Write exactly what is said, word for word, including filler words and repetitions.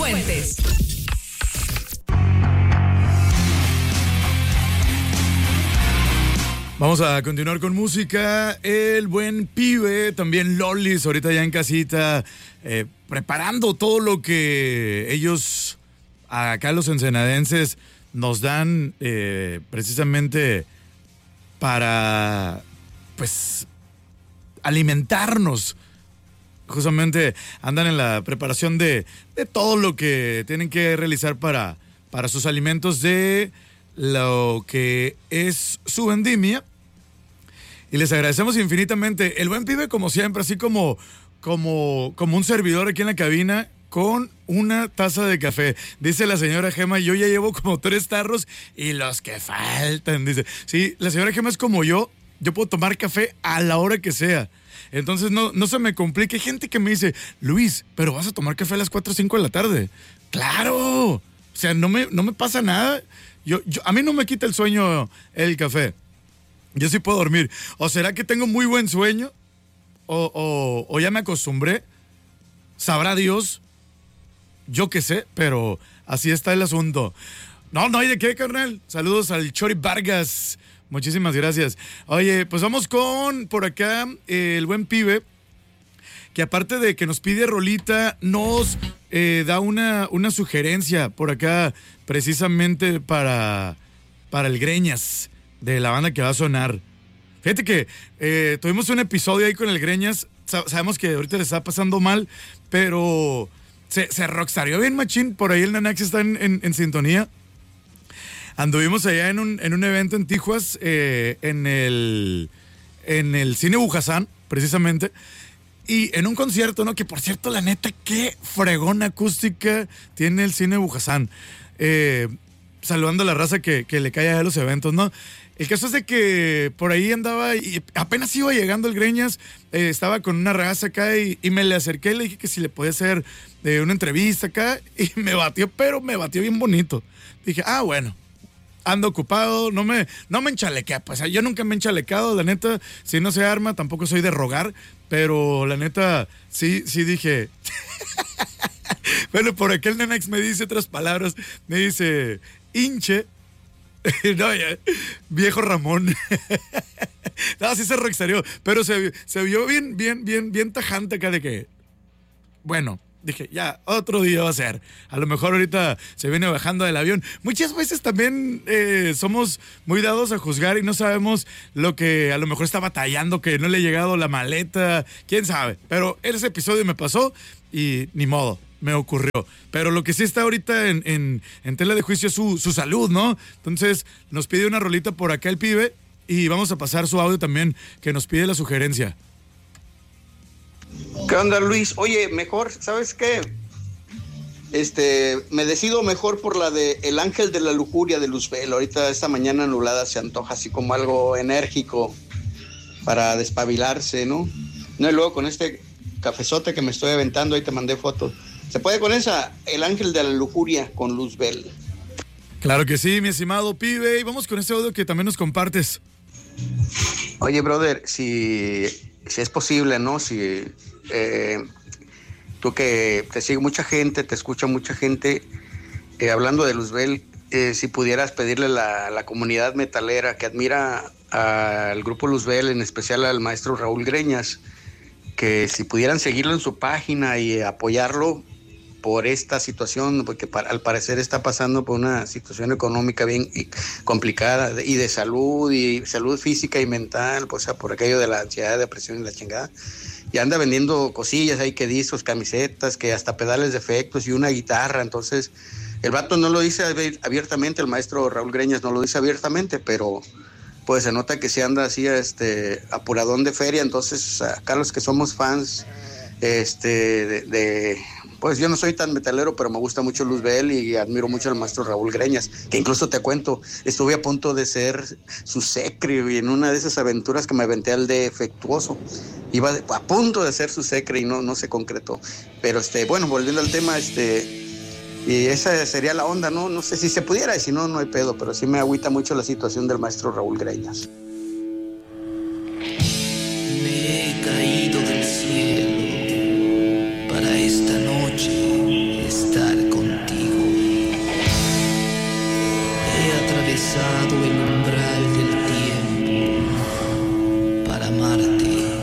Fuentes. Vamos a continuar con música. El buen Pibe, también Lolis, ahorita ya en casita, eh, preparando todo lo que ellos, acá los ensenadenses, nos dan eh, precisamente para, pues, alimentarnos. Justamente andan en la preparación de, de todo lo que tienen que realizar para, para sus alimentos de lo que es su vendimia. Y les agradecemos infinitamente. El buen Pibe, como siempre, así como, como, como un servidor aquí en la cabina, con una taza de café. Dice la señora Gema, yo ya llevo como tres tarros y los que faltan, dice. Sí, la señora Gema es como yo, yo puedo tomar café a la hora que sea. Entonces no, no se me complique. Hay gente que me dice, Luis, pero vas a tomar café a las cuatro o cinco de la tarde. ¡Claro! O sea, no me, no me pasa nada. Yo, yo, a mí no me quita el sueño el café. Yo sí puedo dormir. ¿O será que tengo muy buen sueño? ¿O, o, o ya me acostumbré? Sabrá Dios. Yo qué sé, pero así está el asunto. No, no hay de qué, carnal. Saludos al Chori Vargas. Muchísimas gracias. Oye, pues vamos con por acá eh, el buen Pibe, que aparte de que nos pide rolita, nos eh, da una, una sugerencia por acá precisamente para, para el Greñas, de la banda que va a sonar. Fíjate que eh, tuvimos un episodio ahí con el Greñas. Sabemos que ahorita le está pasando mal, pero se, se rockstarió bien machín. Por ahí el Nanax está en, en, en sintonía. Anduvimos allá en un, en un evento en Tijuas, eh, en el en el Cine Bujasán, precisamente. Y en un concierto, ¿no? Que por cierto, la neta, qué fregona acústica tiene el Cine Bujasán. Eh, saludando a la raza que, que le cae a los eventos, ¿no? El caso es de que por ahí andaba y apenas iba llegando el Greñas, eh, estaba con una raza acá y, y me le acerqué y le dije que si le podía hacer eh, una entrevista acá y me batió, pero me batió bien bonito. Dije, ah, bueno, ando ocupado, no me, no me enchalequé, pues yo nunca me he enchalecado, la neta, si no se arma, tampoco soy de rogar, pero la neta, sí, sí dije... Bueno, por aquel Nenex me dice otras palabras, me dice, hinche, no, ya, viejo Ramón. No, sí se rockstarió, pero se, se vio bien, bien, bien, bien tajante acá de que, bueno, dije, ya, otro día va a ser. A lo mejor ahorita se viene bajando del avión. Muchas veces también eh, somos muy dados a juzgar y no sabemos lo que a lo mejor está batallando, que no le ha llegado la maleta, quién sabe. Pero ese episodio me pasó y ni modo, me ocurrió. Pero lo que sí está ahorita en, en, en tela de juicio es su, su salud, ¿no? Entonces nos pide una rolita por acá el Pibe y vamos a pasar su audio también, que nos pide la sugerencia. ¿Qué onda, Luis? Oye, mejor, ¿sabes qué? Este, me decido mejor por la de El Ángel de la Lujuria de Luzbel. Ahorita esta mañana nublada se antoja así como algo enérgico para despabilarse, ¿no? No, y luego con este cafezote que me estoy aventando, ahí te mandé fotos. ¿Se puede con esa? El Ángel de la Lujuria con Luzbel. Claro que sí, mi estimado Pibe. Y vamos con este audio que también nos compartes. Oye, brother, si... si es posible, ¿no? Si eh, tú que te sigue mucha gente, te escucha mucha gente, eh, hablando de Luzbel, eh, si pudieras pedirle a la, la comunidad metalera que admira al grupo Luzbel, en especial al maestro Raúl Greñas, que si pudieran seguirlo en su página y apoyarlo por esta situación, porque para, al parecer está pasando por una situación económica bien complicada y de salud, y salud física y mental, pues, o sea, por aquello de la ansiedad, depresión y la chingada, y anda vendiendo cosillas ahí, que discos, camisetas, que hasta pedales de efectos y una guitarra. Entonces el vato no lo dice abiertamente, el maestro Raúl Greñas no lo dice abiertamente, pero pues se nota que se anda así este apuradón de feria. Entonces acá los que somos fans este de, de pues yo no soy tan metalero, pero me gusta mucho Luzbel y admiro mucho al maestro Raúl Greñas, que incluso te cuento, estuve a punto de ser su secre, y en una de esas aventuras que me aventé al defectuoso, iba de, a punto de ser su secre y no, no se concretó. Pero este, bueno, volviendo al tema, este, y esa sería la onda, ¿no? No sé si se pudiera, y si no, no hay pedo, pero sí me agüita mucho la situación del maestro Raúl Greñas. Me he caído del cielo para esta noche estar con besado el umbral